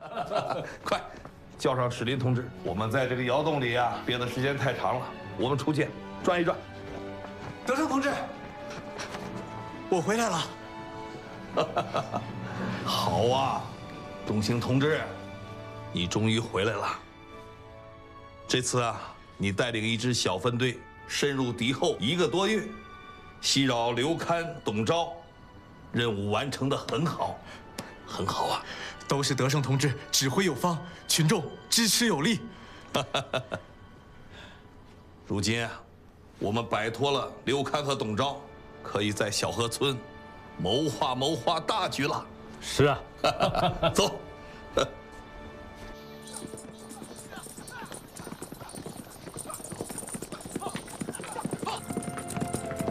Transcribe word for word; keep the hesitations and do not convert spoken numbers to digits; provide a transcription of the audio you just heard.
快，叫上史林同志。我们在这个窑洞里呀、憋的时间太长了，我们出去转一转。 德胜同志，我回来了。 好啊，东兴同志，你终于回来了。这次啊，你带领一支小分队深入敌后一个多月，袭扰刘戡、董昭，任务完成得很好，很好啊！ 都是德胜同志指挥有方，群众支持有力。 如今啊，我们摆脱了刘戡和董昭，可以在小河村谋划谋划大局了。 是啊， 走。